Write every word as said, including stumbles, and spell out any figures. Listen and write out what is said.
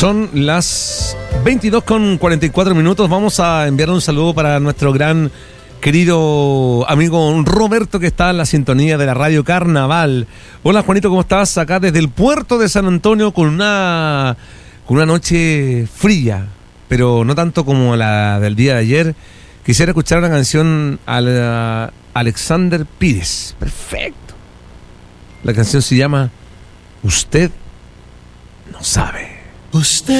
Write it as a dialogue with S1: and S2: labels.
S1: Son las veintidós con cuarenta y cuatro minutos. Vamos a enviar un saludo para nuestro gran querido amigo Roberto, que está en la sintonía de la Radio Carnaval. Hola Juanito, ¿cómo estás? Acá desde el puerto de San Antonio con una, con una noche fría, pero no tanto como la del día de ayer. Quisiera escuchar una canción a la Alexander Pires. Perfecto. La canción se llama Usted no sabe.
S2: Usted